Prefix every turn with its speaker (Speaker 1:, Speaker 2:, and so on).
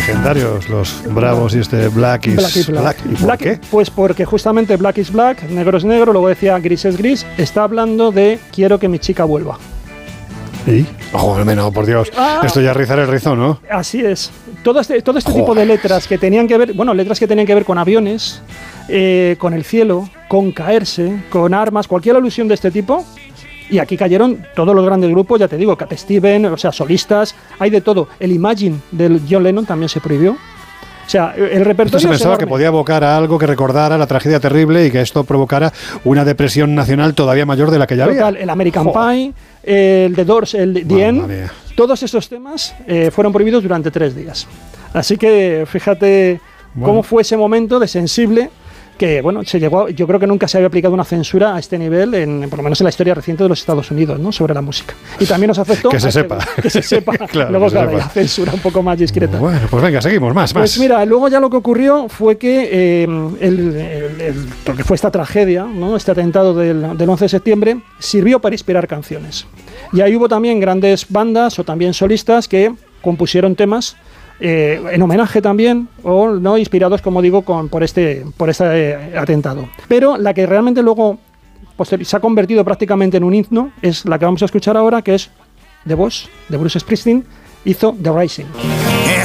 Speaker 1: Legendarios, los Bravos y este Black is Black. ¿Y por qué?
Speaker 2: Pues porque justamente Black is Black, negro es negro, luego decía gris es gris, está hablando de quiero que mi chica vuelva.
Speaker 1: ¿Y? Joder, no, por Dios. Esto ya rizar el rizo, ¿no?
Speaker 2: Así es. Todo este tipo de letras que tenían que ver, letras que tenían que ver con aviones, con el cielo, con caerse, con armas, cualquier alusión de este tipo. Y aquí cayeron todos los grandes grupos, ya te digo, Cat Stevens, o sea, solistas, hay de todo. El Imagine del John Lennon también se prohibió. O sea, el repertorio.
Speaker 1: Esto se pensaba que podía evocar a algo que recordara la tragedia terrible y que esto provocara una depresión nacional todavía mayor de la que ya había.
Speaker 2: El American Pie, el The Doors, el The End, todos esos temas fueron prohibidos durante 3 días. Así que fíjate cómo fue ese momento de sensible que, se llegó. Yo creo que nunca se había aplicado una censura a este nivel, por lo menos en la historia reciente de los Estados Unidos, ¿no? Sobre la música. Y también nos afectó.
Speaker 1: Que se sepa.
Speaker 2: Que se sepa.
Speaker 1: Claro,
Speaker 2: luego,
Speaker 1: que se sepa.
Speaker 2: La censura un poco más discreta.
Speaker 1: Bueno, pues venga, seguimos, más.
Speaker 2: Pues mira, luego ya lo que ocurrió fue que lo que fue esta tragedia, ¿no? Este atentado del 11 de septiembre, sirvió para inspirar canciones. Y ahí hubo también grandes bandas o también solistas que compusieron temas en homenaje también, o no inspirados, como digo, por este atentado. Pero la que realmente luego se ha convertido prácticamente en un himno es la que vamos a escuchar ahora, que es The Boss, de Bruce Springsteen, hizo The Rising.